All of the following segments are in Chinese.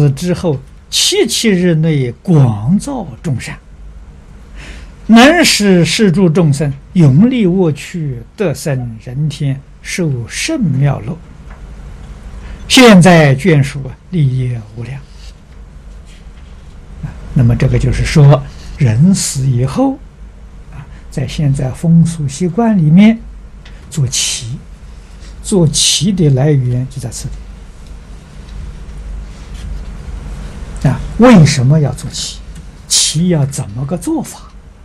死之后77日内广造众善，能使世诸众生永离恶趣，得生人天，受甚妙乐。现在眷属利益无量。那么这个就是说，人死以后在现在风俗习惯里面做旗，做旗的来源就在此里。为什么要做旗？旗要怎么个做法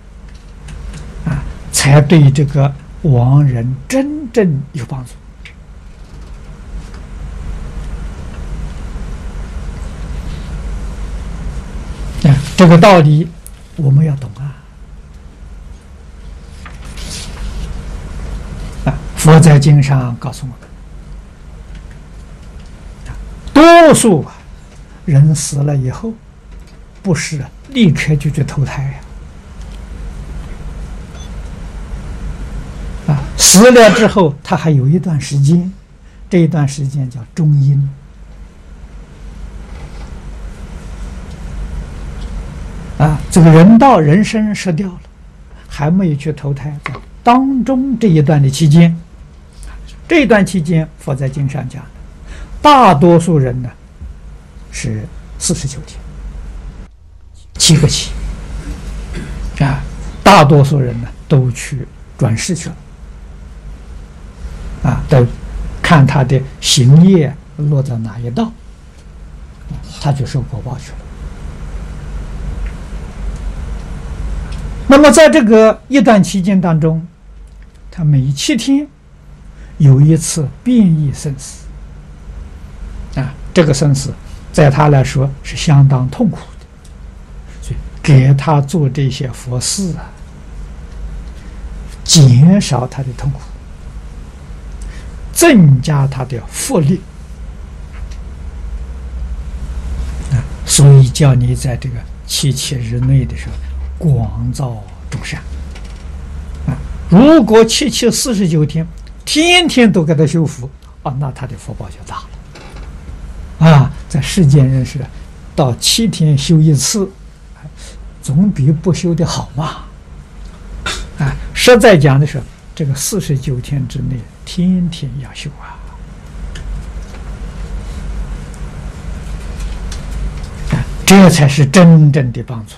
才对这个亡人真正有帮助？这个道理我们要懂佛在经上告诉我们，多数人死了以后，不是立刻就去投胎死了之后，他还有一段时间，这一段时间叫中阴。这个人道人身失掉了，还没有去投胎，在当中这一段的期间，这一段期间，佛在经上讲的，大多数人呢是49天，7个期大多数人呢都去转世去了都看他的行业落到哪一道，他就受果报去了。那么在这个一段期间当中，他每7天有一次变异生死这个生死在他来说是相当痛苦的，所以给他做这些佛事减少他的痛苦，增加他的福力所以叫你在这个77日内的时候广造众善如果7749天天天都给他修福那他的福报就大了在世间人是到7天修一次，总比不修的好嘛实在讲的是这个49天之内天天要修这才是真正的帮助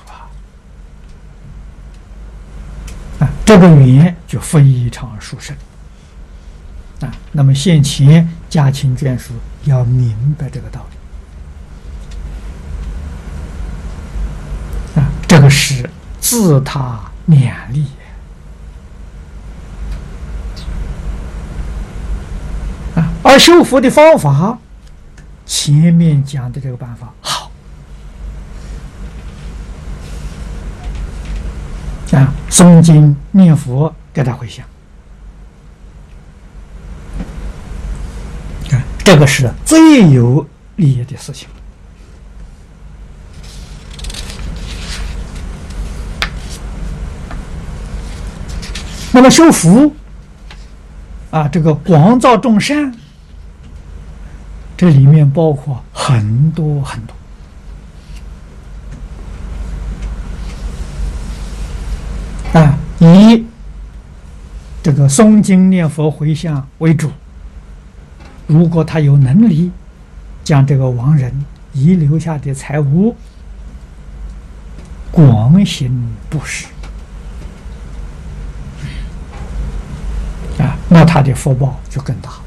这个缘就非常殊胜那么现前家亲眷属要明白这个道理这个是自他勉励而修福的方法，前面讲的这个办法好诵经念佛给他回向这个是最有利益的事情那么修福这个广造众善，这里面包括很多很多以这个诵经念佛回向为主。如果他有能力将这个亡人遗留下的财物广行布施那他的福报就更大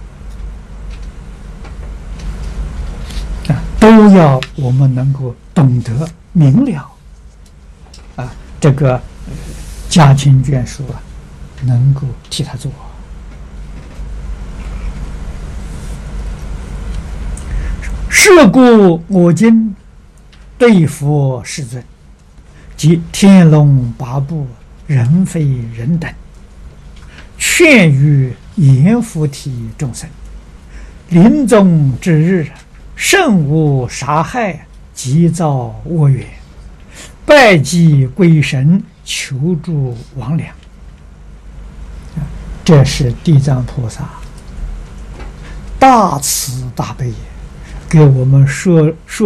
都要我们能够懂得明了这个家亲眷属能够替他做是故我今对佛世尊及天龙八部人非人等劝喻阎浮提众生临终之日慎勿杀害急造恶缘拜祭鬼神求助亡良这是地藏菩萨大慈大悲给我们说